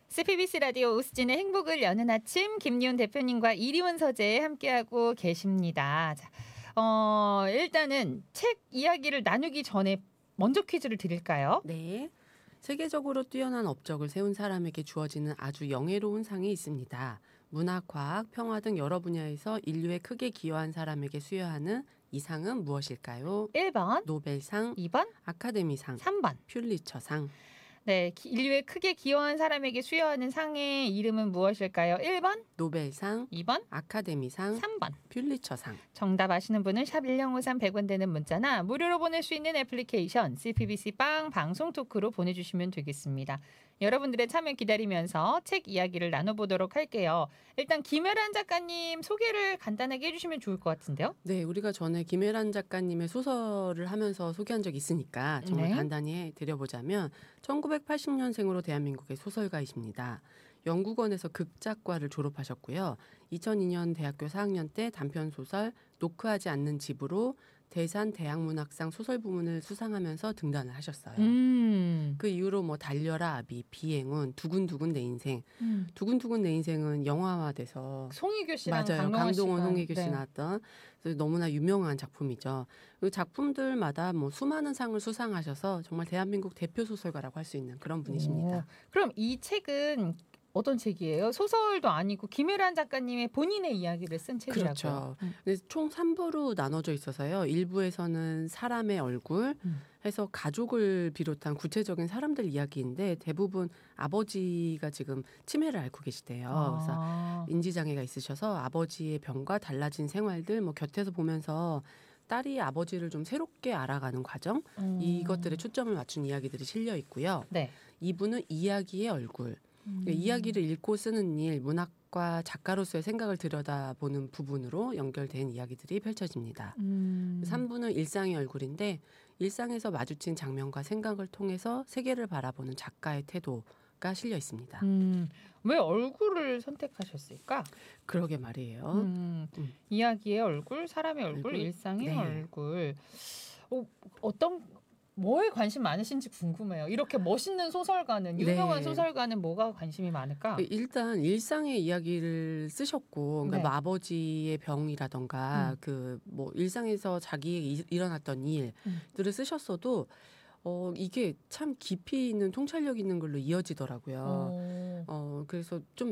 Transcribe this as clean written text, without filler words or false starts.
CBBC 라디오 오수진의 행복을 여는 아침 김리훈 대표님과 이리온 서재 함께하고 계십니다. 자, 일단은 책 이야기를 나누기 전에 먼저 퀴즈를 드릴까요? 네. 세계적으로 뛰어난 업적을 세운 사람에게 주어지는 아주 영예로운 상이 있습니다. 문학, 과학, 평화 등 여러 분야에서 인류에 크게 기여한 사람에게 수여하는 이 상은 무엇일까요? 1번, 노벨상, 2번, 아카데미상, 3번. 퓰리처상. 네, 인류에 크게 기여한 사람에게 수여하는 상의 이름은 무엇일까요? 1번, 노벨상, 2번, 아카데미상, 3번. 퓰리처상. 정답 아시는 분은 샵 1053 100원 되는 문자나 무료로 보낼 수 있는 애플리케이션 CBBC 빵 방송 토크로 보내주시면 되겠습니다. 여러분들의 참여 기다리면서 책 이야기를 나눠보도록 할게요. 일단 김혜란 작가님 소개를 간단하게 해주시면 좋을 것 같은데요. 네, 우리가 전에 김혜란 작가님의 소설을 하면서 소개한 적이 있으니까 정말 네. 간단히 해드려보자면 1980년생으로 대한민국의 소설가이십니다. 영국원에서 극작과를 졸업하셨고요. 2002년 대학교 4학년 때 단편소설 노크하지 않는 집으로 대산 대학문학상 소설 부문을 수상하면서 등단을 하셨어요. 그 이후로 뭐 달려라 아비, 비행운, 두근두근 내 인생. 두근두근 내 인생은 영화화돼서 송혜교 씨랑 맞아요. 강동원 씨가 강동원, 홍혜교 씨 네. 나왔던 그래서 너무나 유명한 작품이죠. 그 작품들마다 뭐 수많은 상을 수상하셔서 정말 대한민국 대표 소설가라고 할 수 있는 그런 분이십니다. 오, 그럼 이 책은 어떤 책이에요? 소설도 아니고 김혜란 작가님의 본인의 이야기를 쓴 책이라고요. 그렇죠. 근데 총 3부로 나눠져 있어서요. 1부에서는 사람의 얼굴 해서 가족을 비롯한 구체적인 사람들 이야기인데 대부분 아버지가 지금 치매를 앓고 계시대요. 그래서 인지장애가 있으셔서 아버지의 병과 달라진 생활들 뭐 곁에서 보면서 딸이 아버지를 좀 새롭게 알아가는 과정 이것들에 초점을 맞춘 이야기들이 실려 있고요. 네. 2부는 이야기의 얼굴. 이야기를 읽고 쓰는 일, 문학과 작가로서의 생각을 들여다보는 부분으로 연결된 이야기들이 펼쳐집니다. 3부는 일상의 얼굴인데 일상에서 마주친 장면과 생각을 통해서 세계를 바라보는 작가의 태도가 실려 있습니다. 왜 얼굴을 선택하셨을까? 그러게 말이에요. 이야기의 얼굴, 사람의 얼굴, 얼굴? 일상의 네. 얼굴. 어떤 뭐에 관심 많으신지 궁금해요. 이렇게 멋있는 소설가는 유명한 네. 소설가는 뭐가 관심이 많을까? 일단 일상의 이야기를 쓰셨고, 그러니까 네. 뭐 아버지의 병이라던가 그 뭐 일상에서 자기에게 일어났던 일들을 쓰셨어도 이게 참 깊이 있는 통찰력 있는 걸로 이어지더라고요. 그래서 좀